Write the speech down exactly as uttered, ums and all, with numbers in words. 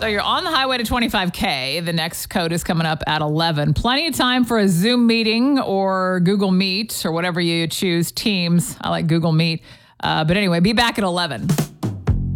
you're on the highway to twenty-five K. The next code is coming up at eleven. Plenty of time for a Zoom meeting or Google Meet or whatever you choose. Teams. I like Google Meet. Uh, but anyway, be back at eleven.